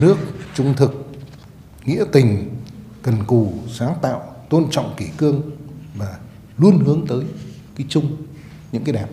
Nước trung thực, nghĩa tình, cần cù, sáng tạo, tôn trọng kỷ cương và luôn hướng tới cái chung, những cái đẹp.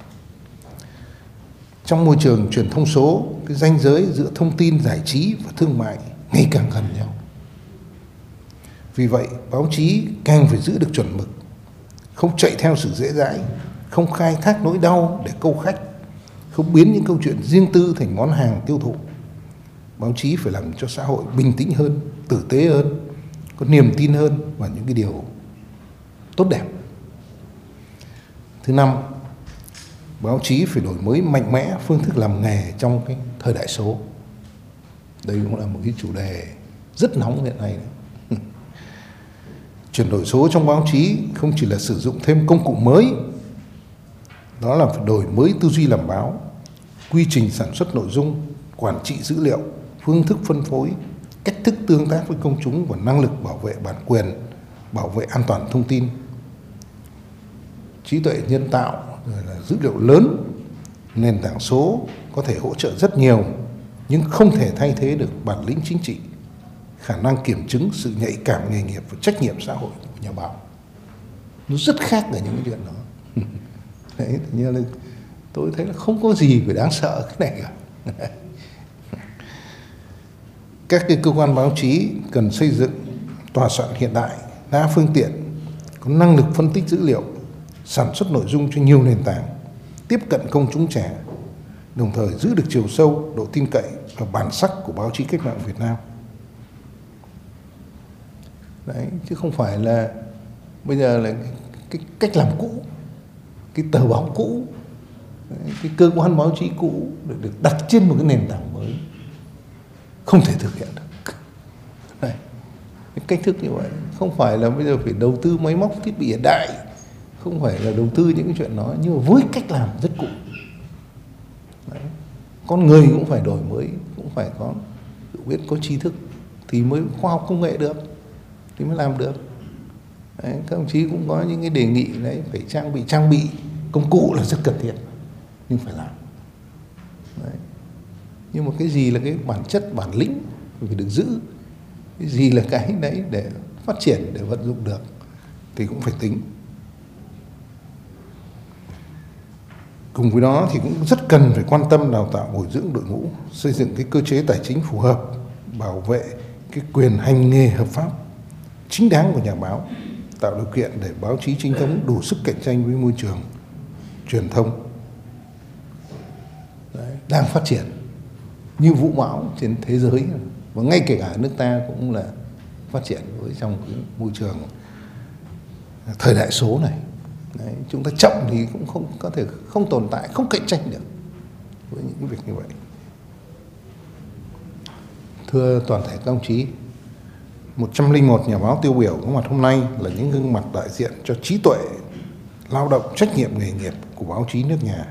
Trong môi trường truyền thông số, cái ranh giới giữa thông tin giải trí và thương mại ngày càng gần nhau. Vì vậy, báo chí càng phải giữ được chuẩn mực, không chạy theo sự dễ dãi, không khai thác nỗi đau để câu khách, không biến những câu chuyện riêng tư thành món hàng tiêu thụ. Báo chí phải làm cho xã hội bình tĩnh hơn, tử tế hơn, có niềm tin hơn vào những cái điều tốt đẹp. Thứ năm, báo chí phải đổi mới mạnh mẽ phương thức làm nghề trong cái thời đại số. Đây cũng là một cái chủ đề rất nóng hiện nay đấy. Chuyển đổi số trong báo chí không chỉ là sử dụng thêm công cụ mới, đó là phải đổi mới tư duy làm báo, quy trình sản xuất nội dung, quản trị dữ liệu, phương thức phân phối, cách thức tương tác với công chúng và năng lực bảo vệ bản quyền, bảo vệ an toàn thông tin. Trí tuệ nhân tạo, rồi là dữ liệu lớn, nền tảng số có thể hỗ trợ rất nhiều, nhưng không thể thay thế được bản lĩnh chính trị, khả năng kiểm chứng, sự nhạy cảm nghề nghiệp và trách nhiệm xã hội của nhà báo. Nó rất khác ở những cái chuyện đó. Đấy, như là tôi thấy là không có gì phải đáng sợ cái này cả. Các cái cơ quan báo chí cần xây dựng tòa soạn hiện đại, đa phương tiện, có năng lực phân tích dữ liệu, sản xuất nội dung cho nhiều nền tảng, tiếp cận công chúng trẻ, đồng thời giữ được chiều sâu, độ tin cậy và bản sắc của báo chí cách mạng Việt Nam. Đấy, chứ không phải là bây giờ là cái cách làm cũ, cái tờ báo cũ, cái cơ quan báo chí cũ được đặt trên một cái nền tảng mới, không thể thực hiện được. Đấy, cái cách thức như vậy không phải là bây giờ phải đầu tư máy móc thiết bị hiện đại, không phải là đầu tư những cái chuyện đó, nhưng mà với cách làm rất cũ. Đấy. Con người cũng phải đổi mới, cũng phải có hiểu biết, có tri thức thì mới khoa học công nghệ được, thì mới làm được. Đấy, các đồng chí cũng có những cái đề nghị đấy, phải trang bị công cụ là rất cần thiết, nhưng phải làm. Đấy. Nhưng mà cái gì là cái bản chất, bản lĩnh phải được giữ, cái gì là cái đấy để phát triển, để vận dụng được thì cũng phải tính. Cùng với đó thì cũng rất cần phải quan tâm đào tạo bồi dưỡng đội ngũ, xây dựng cái cơ chế tài chính phù hợp, bảo vệ cái quyền hành nghề hợp pháp chính đáng của nhà báo, tạo điều kiện để báo chí chính thống đủ sức cạnh tranh với môi trường truyền thông. Đấy, đang phát triển như vũ bão trên thế giới, và ngay kể cả nước ta cũng là phát triển với trong cái môi trường thời đại số này. Đấy, chúng ta chậm thì cũng không có thể không tồn tại, không cạnh tranh được với những cái việc như vậy. Thưa toàn thể các ông chí, 101 nhà báo tiêu biểu có mặt hôm nay là những gương mặt đại diện cho trí tuệ, lao động, trách nhiệm nghề nghiệp của báo chí nước nhà.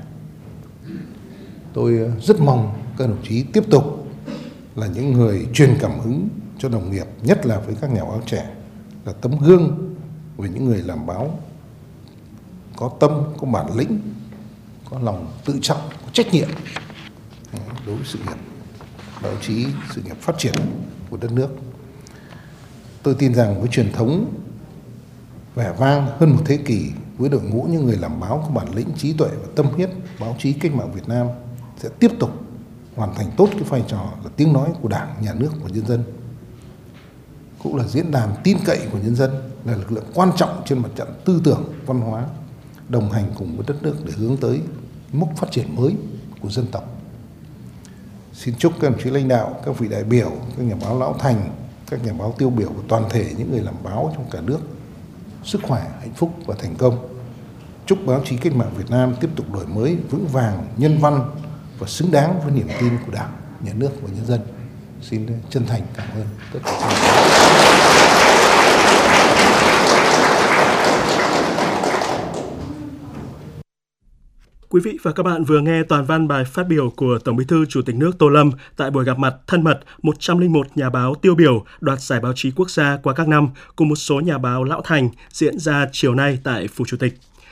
Tôi rất mong các đồng chí tiếp tục là những người truyền cảm hứng cho đồng nghiệp, nhất là với các nhà báo trẻ, là tấm gương với những người làm báo có tâm, có bản lĩnh, có lòng tự trọng, có trách nhiệm đối với sự nghiệp báo chí, sự nghiệp phát triển của đất nước. Tôi tin rằng với truyền thống vẻ vang hơn một thế kỷ, với đội ngũ những người làm báo có bản lĩnh, trí tuệ và tâm huyết, báo chí cách mạng Việt Nam sẽ tiếp tục hoàn thành tốt cái vai trò là tiếng nói của Đảng, Nhà nước và nhân dân, cũng là diễn đàn tin cậy của nhân dân, là lực lượng quan trọng trên mặt trận tư tưởng, văn hóa, đồng hành cùng với đất nước để hướng tới mốc phát triển mới của dân tộc. Xin chúc các đồng chí lãnh đạo, các vị đại biểu, các nhà báo lão thành, các nhà báo tiêu biểu và toàn thể những người làm báo trong cả nước sức khỏe, hạnh phúc và thành công. Chúc báo chí cách mạng Việt Nam tiếp tục đổi mới vững vàng, nhân văn và xứng đáng với niềm tin của Đảng, Nhà nước và nhân dân. Xin chân thành cảm ơn tất cả các Quý vị và các bạn vừa nghe toàn văn bài phát biểu của Tổng Bí thư Chủ tịch nước Tô Lâm tại buổi gặp mặt thân mật 101 nhà báo tiêu biểu đoạt giải báo chí quốc gia qua các năm cùng một số nhà báo lão thành diễn ra chiều nay tại Phủ Chủ tịch.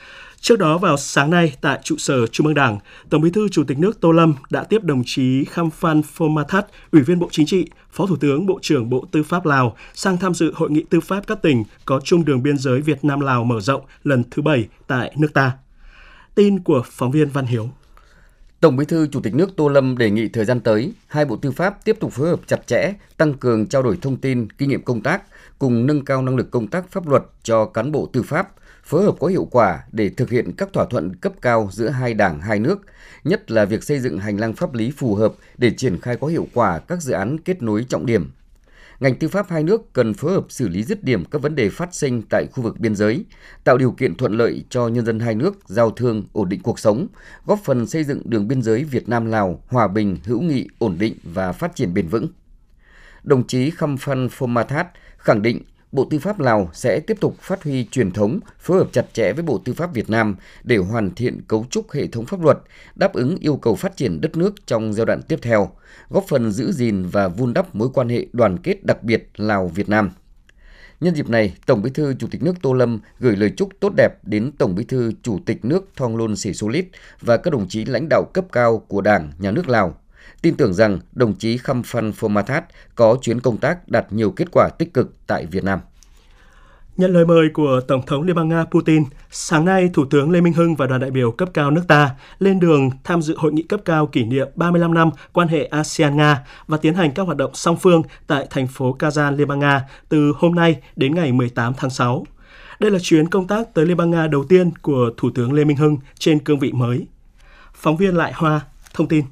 Trước đó vào sáng nay tại trụ sở Trung ương Đảng, Tổng Bí thư Chủ tịch nước Tô Lâm đã tiếp đồng chí Khăm Phan Phomathat, Ủy viên Bộ Chính trị, Phó Thủ tướng Bộ trưởng Bộ Tư pháp Lào sang tham dự Hội nghị tư pháp các tỉnh có chung đường biên giới Việt Nam-Lào mở rộng lần thứ 7 tại nước ta. Tin của phóng viên Văn Hiếu. Tổng Bí thư Chủ tịch nước Tô Lâm đề nghị thời gian tới, hai Bộ Tư pháp tiếp tục phối hợp chặt chẽ, tăng cường trao đổi thông tin, kinh nghiệm công tác, cùng nâng cao năng lực công tác pháp luật cho cán bộ tư pháp, phối hợp có hiệu quả để thực hiện các thỏa thuận cấp cao giữa hai đảng, hai nước, nhất là việc xây dựng hành lang pháp lý phù hợp để triển khai có hiệu quả các dự án kết nối trọng điểm. Ngành tư pháp hai nước cần phối hợp xử lý dứt điểm các vấn đề phát sinh tại khu vực biên giới, tạo điều kiện thuận lợi cho nhân dân hai nước giao thương, ổn định cuộc sống, góp phần xây dựng đường biên giới Việt Nam-Lào hòa bình, hữu nghị, ổn định và phát triển bền vững. Đồng chí Khăm Phan Phomathat khẳng định Bộ Tư pháp Lào sẽ tiếp tục phát huy truyền thống, phối hợp chặt chẽ với Bộ Tư pháp Việt Nam để hoàn thiện cấu trúc hệ thống pháp luật, đáp ứng yêu cầu phát triển đất nước trong giai đoạn tiếp theo, góp phần giữ gìn và vun đắp mối quan hệ đoàn kết đặc biệt Lào-Việt Nam. Nhân dịp này, Tổng Bí thư Chủ tịch nước Tô Lâm gửi lời chúc tốt đẹp đến Tổng Bí thư Chủ tịch nước Thongloun Sisoulith và các đồng chí lãnh đạo cấp cao của Đảng, Nhà nước Lào. Tin tưởng rằng đồng chí Khăm Phan Phomathat có chuyến công tác đạt nhiều kết quả tích cực tại Việt Nam. Nhận lời mời của Tổng thống Liên bang Nga Putin, sáng nay Thủ tướng Lê Minh Hưng và đoàn đại biểu cấp cao nước ta lên đường tham dự hội nghị cấp cao kỷ niệm 35 năm quan hệ ASEAN-Nga và tiến hành các hoạt động song phương tại thành phố Kazan, Liên bang Nga từ hôm nay đến ngày 18 tháng 6. Đây là chuyến công tác tới Liên bang Nga đầu tiên của Thủ tướng Lê Minh Hưng trên cương vị mới. Phóng viên Lại Hoa thông tin.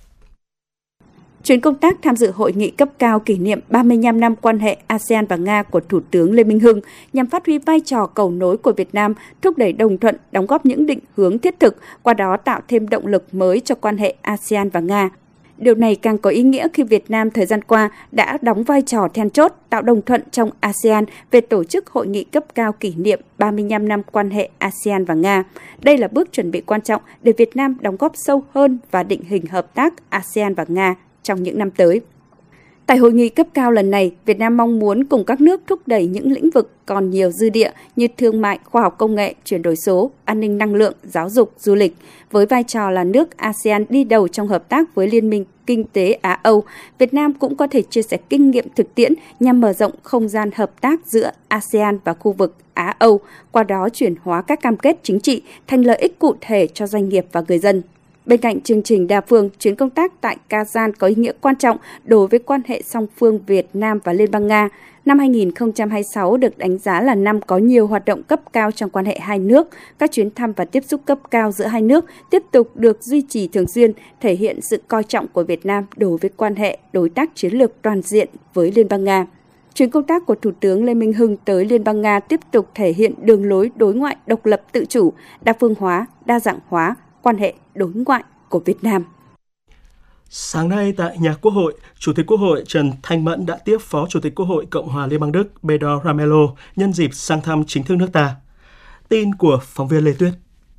Chuyến công tác tham dự hội nghị cấp cao kỷ niệm 35 năm quan hệ ASEAN và Nga của Thủ tướng Lê Minh Hưng nhằm phát huy vai trò cầu nối của Việt Nam, thúc đẩy đồng thuận, đóng góp những định hướng thiết thực, qua đó tạo thêm động lực mới cho quan hệ ASEAN và Nga. Điều này càng có ý nghĩa khi Việt Nam thời gian qua đã đóng vai trò then chốt tạo đồng thuận trong ASEAN về tổ chức hội nghị cấp cao kỷ niệm 35 năm quan hệ ASEAN và Nga. Đây là bước chuẩn bị quan trọng để Việt Nam đóng góp sâu hơn và định hình hợp tác ASEAN và Nga trong những năm tới. Tại hội nghị cấp cao lần này, Việt Nam mong muốn cùng các nước thúc đẩy những lĩnh vực còn nhiều dư địa như thương mại, khoa học công nghệ, chuyển đổi số, an ninh năng lượng, giáo dục, du lịch. Với vai trò là nước ASEAN đi đầu trong hợp tác với Liên minh Kinh tế Á-Âu, Việt Nam cũng có thể chia sẻ kinh nghiệm thực tiễn nhằm mở rộng không gian hợp tác giữa ASEAN và khu vực Á-Âu, qua đó chuyển hóa các cam kết chính trị thành lợi ích cụ thể cho doanh nghiệp và người dân. Bên cạnh chương trình đa phương, chuyến công tác tại Kazan có ý nghĩa quan trọng đối với quan hệ song phương Việt Nam và Liên bang Nga. Năm 2026 được đánh giá là năm có nhiều hoạt động cấp cao trong quan hệ hai nước. Các chuyến thăm và tiếp xúc cấp cao giữa hai nước tiếp tục được duy trì thường xuyên, thể hiện sự coi trọng của Việt Nam đối với quan hệ đối tác chiến lược toàn diện với Liên bang Nga. Chuyến công tác của Thủ tướng Lê Minh Hưng tới Liên bang Nga tiếp tục thể hiện đường lối đối ngoại độc lập tự chủ, đa phương hóa, đa dạng hóa quan hệ đối ngoại của Việt Nam. Sáng nay tại nhà Quốc hội, Chủ tịch Quốc hội Trần Thanh Mẫn đã tiếp Phó Chủ tịch Quốc hội Cộng hòa Liên bang Đức Bedor Ramelow nhân dịp sang thăm chính thức nước ta. Tin của phóng viên Lê Tuyết.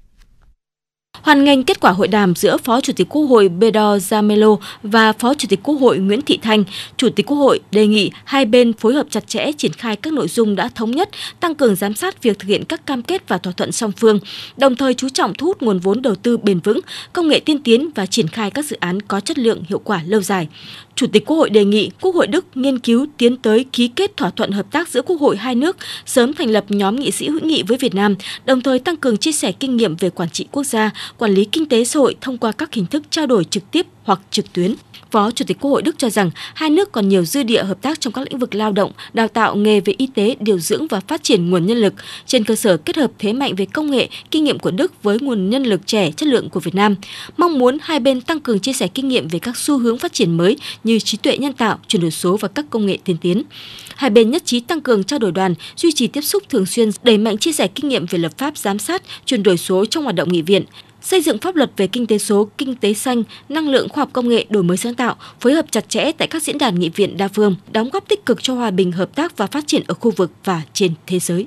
Hoan nghênh kết quả hội đàm giữa Phó Chủ tịch Quốc hội Bedor Ramelow và Phó Chủ tịch Quốc hội Nguyễn Thị Thanh, Chủ tịch Quốc hội đề nghị hai bên phối hợp chặt chẽ triển khai các nội dung đã thống nhất, tăng cường giám sát việc thực hiện các cam kết và thỏa thuận song phương, đồng thời chú trọng thu hút nguồn vốn đầu tư bền vững, công nghệ tiên tiến và triển khai các dự án có chất lượng, hiệu quả lâu dài. Chủ tịch Quốc hội đề nghị Quốc hội Đức nghiên cứu tiến tới ký kết thỏa thuận hợp tác giữa Quốc hội hai nước, sớm thành lập nhóm nghị sĩ hữu nghị với Việt Nam, đồng thời tăng cường chia sẻ kinh nghiệm về quản trị quốc gia, quản lý kinh tế xã hội thông qua các hình thức trao đổi trực tiếp hoặc trực tuyến. Phó Chủ tịch Quốc hội Đức cho rằng hai nước còn nhiều dư địa hợp tác trong các lĩnh vực lao động, đào tạo nghề về y tế, điều dưỡng và phát triển nguồn nhân lực, trên cơ sở kết hợp thế mạnh về công nghệ, kinh nghiệm của Đức với nguồn nhân lực trẻ chất lượng của Việt Nam. Mong muốn hai bên tăng cường chia sẻ kinh nghiệm về các xu hướng phát triển mới như trí tuệ nhân tạo, chuyển đổi số và các công nghệ tiên tiến. Hai bên nhất trí tăng cường trao đổi đoàn, duy trì tiếp xúc thường xuyên, đẩy mạnh chia sẻ kinh nghiệm về lập pháp giám sát, chuyển đổi số trong hoạt động nghị viện, xây dựng pháp luật về kinh tế số, kinh tế xanh, năng lượng, khoa học công nghệ, đổi mới sáng tạo, phối hợp chặt chẽ tại các diễn đàn nghị viện đa phương, đóng góp tích cực cho hòa bình, hợp tác và phát triển ở khu vực và trên thế giới.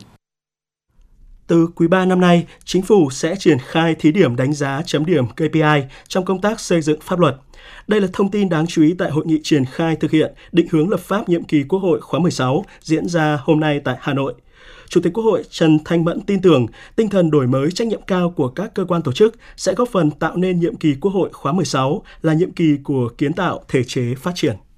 Từ quý 3 năm nay, Chính phủ sẽ triển khai thí điểm đánh giá chấm điểm KPI trong công tác xây dựng pháp luật. Đây là thông tin đáng chú ý tại hội nghị triển khai thực hiện định hướng lập pháp nhiệm kỳ Quốc hội khóa 16 diễn ra hôm nay tại Hà Nội. Chủ tịch Quốc hội Trần Thanh Mẫn tin tưởng tinh thần đổi mới trách nhiệm cao của các cơ quan tổ chức sẽ góp phần tạo nên nhiệm kỳ Quốc hội khóa 16 là nhiệm kỳ của kiến tạo thể chế phát triển.